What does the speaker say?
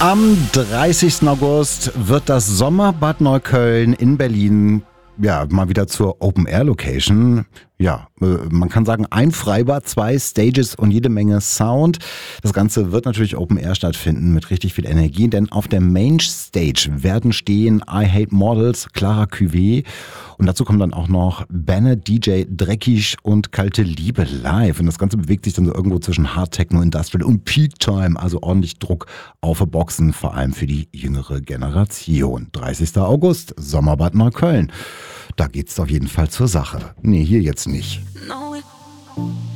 Am 30. August wird das Sommerbad Neukölln in Berlin mal wieder zur Open-Air-Location. Ja, man kann sagen, ein Freibad, 2 Stages und jede Menge Sound. Das Ganze wird natürlich Open-Air stattfinden mit richtig viel Energie, denn auf der Main-Stage werden stehen I Hate Models, Clara Cuvée und dazu kommen dann auch noch Banner, DJ Dreckig und Kalte Liebe live. Und das Ganze bewegt sich dann so irgendwo zwischen Hard Techno, Industrial und Peak Time, also ordentlich Druck auf die Boxen, vor allem für die jüngere Generation. 30. August, Sommerbad Neukölln. Da geht's auf jeden Fall zur Sache. Nee, hier jetzt nicht.